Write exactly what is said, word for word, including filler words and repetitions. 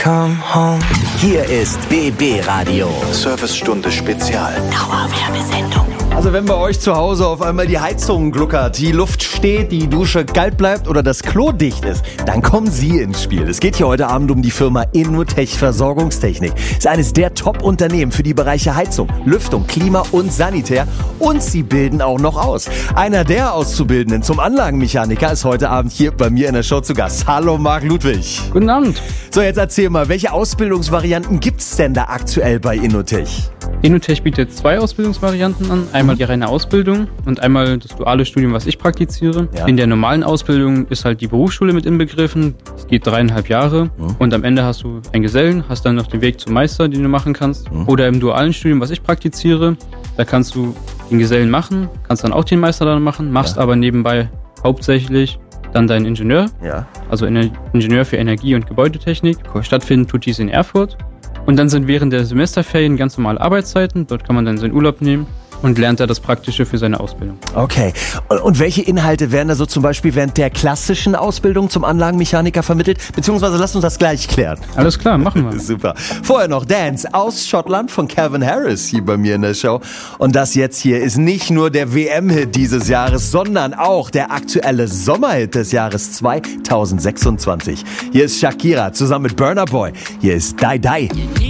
Come home. Hier ist B B Radio. Servicestunde Spezial. Dauerwerbesendung. Also wenn bei euch zu Hause auf einmal die Heizung gluckert, die Luft steht, die Dusche kalt bleibt oder das Klo dicht ist, dann kommen Sie ins Spiel. Es geht hier heute Abend um die Firma Innotech Versorgungstechnik. Ist eines der Top-Unternehmen für die Bereiche Heizung, Lüftung, Klima und Sanitär. Und sie bilden auch noch aus. Einer der Auszubildenden zum Anlagenmechaniker ist heute Abend hier bei mir in der Show zu Gast. Hallo Marc Ludwig. Guten Abend. So, jetzt erzähl mal, welche Ausbildungsvarianten gibt's denn da aktuell bei Innotech? Innotech bietet zwei Ausbildungsvarianten an. Einmal die reine Ausbildung und einmal das duale Studium, was ich praktiziere. Ja. In der normalen Ausbildung ist halt die Berufsschule mit inbegriffen. Es geht dreieinhalb Jahre mhm. und am Ende hast du einen Gesellen, hast dann noch den Weg zum Meister, den du machen kannst. Mhm. Oder im dualen Studium, was ich praktiziere, da kannst du den Gesellen machen, kannst dann auch den Meister dann machen, machst ja. aber nebenbei hauptsächlich dann deinen Ingenieur, ja. also Ingenieur für Energie- und Gebäudetechnik. Cool. Stattfinden tut dies in Erfurt. Und dann sind während der Semesterferien ganz normale Arbeitszeiten. Dort kann man dann seinen Urlaub nehmen und lernt da das Praktische für seine Ausbildung. Okay. Und welche Inhalte werden da so zum Beispiel während der klassischen Ausbildung zum Anlagenmechaniker vermittelt? Beziehungsweise lasst uns das gleich klären. Alles klar, machen wir. Super. Vorher noch Dance aus Schottland von Calvin Harris hier bei mir in der Show. Und das jetzt hier ist nicht nur der W M-Hit dieses Jahres, sondern auch der aktuelle Sommerhit des Jahres zweitausendsechsundzwanzig. Hier ist Shakira zusammen mit Burna Boy. Hier ist Die Die.